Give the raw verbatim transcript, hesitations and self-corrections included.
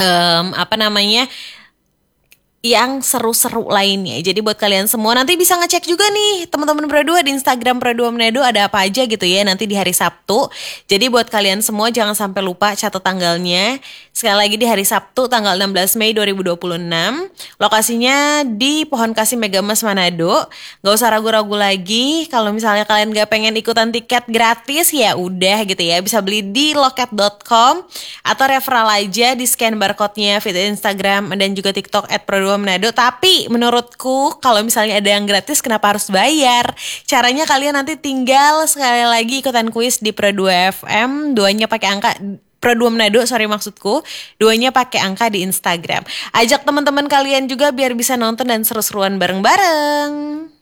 em, apa namanya yang seru-seru lainnya. Jadi buat kalian semua nanti bisa ngecek juga nih teman-teman Pro dua di Instagram Pro dua Manado ada apa aja gitu ya nanti di hari Sabtu. Jadi buat kalian semua jangan sampai lupa catat tanggalnya. Sekali lagi di hari Sabtu tanggal enam belas Mei dua ribu dua puluh enam. Lokasinya di Pohon Kasih Megamas Manado. Gak usah ragu-ragu lagi. Kalau misalnya kalian gak pengen ikutan tiket gratis ya udah gitu ya. Bisa beli di loket dot com atau referral aja di scan barcode-nya via Instagram dan juga TikTok at Pro dua Manado. Tapi menurutku kalau misalnya ada yang gratis kenapa harus bayar? Caranya kalian nanti tinggal sekali lagi ikutan kuis di Pro dua F M, duanya pakai angka Pro dua Manado, sorry maksudku, duanya pakai angka di Instagram. Ajak teman-teman kalian juga biar bisa nonton dan seru-seruan bareng-bareng.